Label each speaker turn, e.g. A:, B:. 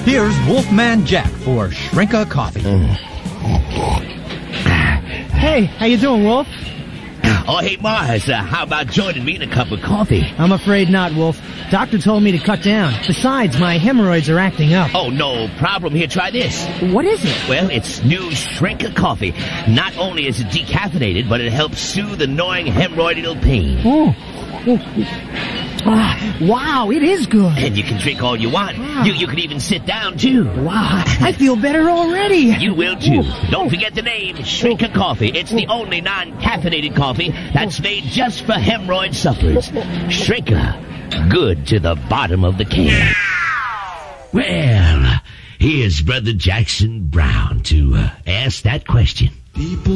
A: Here's Wolfman Jack for Shrinka Coffee.
B: Hey, how you doing, Wolf?
C: Oh, hey, Mars, how about joining me in a cup of coffee?
B: I'm afraid not, Wolf. Doctor told me to cut down. Besides, my hemorrhoids are acting up.
C: Oh, no problem. Here, try this.
B: What is it?
C: Well, it's new Shrinka Coffee. Not only is it decaffeinated, but it helps soothe annoying hemorrhoidal pain.
B: Oh. Wow, it is good.
C: And you can drink all you want.
B: Wow.
C: You can even sit down, too.
B: Wow, I feel better already.
C: You will, too. Don't forget the name, Shrinka Coffee. It's the only non-caffeinated coffee that's made just for hemorrhoid sufferers. Shrinka, good to the bottom of the can. Well, here's Brother Jackson Brown to ask that question.